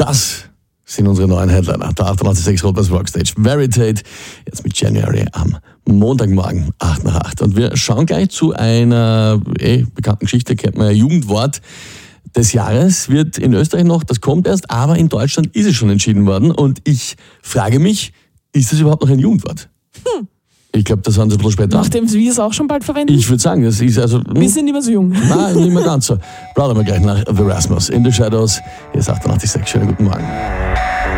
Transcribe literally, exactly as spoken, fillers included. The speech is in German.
Das sind unsere neuen Headliner. Der achtundachtzig Komma sechs Rot-Weiß Rockstage. Veritate, jetzt mit January am Montagmorgen, acht nach acht. Und wir schauen gleich zu einer eh, bekannten Geschichte, kennt man ja, Jugendwort des Jahres. Wird in Österreich noch, das kommt erst, aber in Deutschland ist es schon entschieden worden. Und ich frage mich, ist das überhaupt noch ein Jugendwort? Hm. Ich glaube, das haben sie ein bisschen später. Nachdem wir es auch schon bald verwenden? Ich würde sagen, das ist also... Wir sind nicht mehr so jung. Nein, nicht mehr ganz so. Plaudern wir gleich nach The Rasmus. In the Shadows. Hier ist achtundachtzig Komma sechs. Schönen guten Morgen.